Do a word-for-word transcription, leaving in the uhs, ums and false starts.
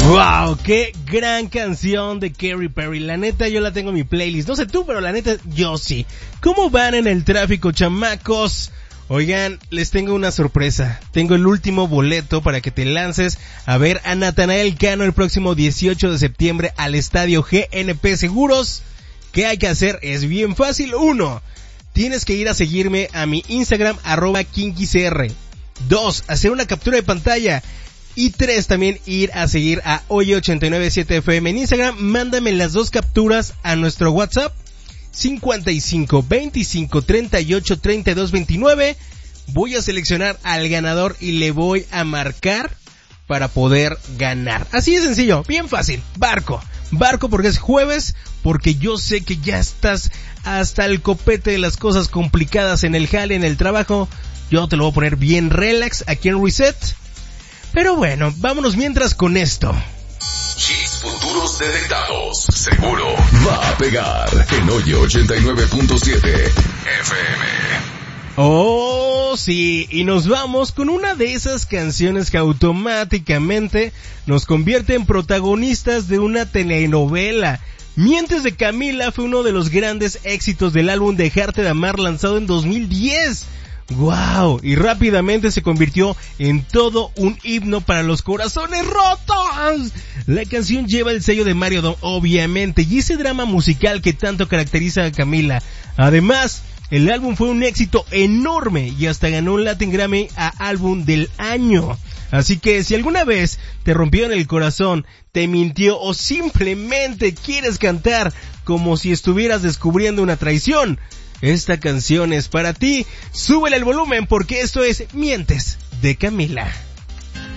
Wow, qué gran canción de Katy Perry. La neta yo la tengo en mi playlist. No sé tú, pero la neta yo sí. ¿Cómo van en el tráfico, chamacos? Oigan, les tengo una sorpresa. Tengo el último boleto para que te lances a ver a Natanael Cano el próximo dieciocho de septiembre al estadio G N P Seguros. ¿Qué hay que hacer? Es bien fácil. Uno, tienes que ir a seguirme a mi Instagram, arroba kinkicr. Dos, hacer una captura de pantalla. Y tres, también ir a seguir a Oye ochenta y nueve punto siete F M en Instagram. Mándame las dos capturas a nuestro WhatsApp cincuenta y cinco, veinticinco, treinta y ocho, treinta y dos, veintinueve. Voy a seleccionar al ganador y le voy a marcar para poder ganar. Así de sencillo, bien fácil. Barco, barco porque es jueves, porque yo sé que ya estás hasta el copete de las cosas complicadas en el jale, en el trabajo. Yo te lo voy a poner bien relax aquí en Reset. Pero bueno, vámonos mientras con esto. Hits futuros detectados. Seguro va a pegar en Oye ochenta y nueve punto siete F M. Oh, sí, y nos vamos con una de esas canciones que automáticamente nos convierte en protagonistas de una telenovela. Mientes de Camila fue uno de los grandes éxitos del álbum Dejarte de Amar lanzado en dos mil diez. ¡Wow! Y rápidamente se convirtió en todo un himno para los corazones rotos. La canción lleva el sello de Mario Dom, obviamente, y ese drama musical que tanto caracteriza a Camila. Además, el álbum fue un éxito enorme y hasta ganó un Latin Grammy a Álbum del Año. Así que si alguna vez te rompió en el corazón, te mintió o simplemente quieres cantar como si estuvieras descubriendo una traición, esta canción es para ti. Súbele el volumen porque esto es Mientes de Camila.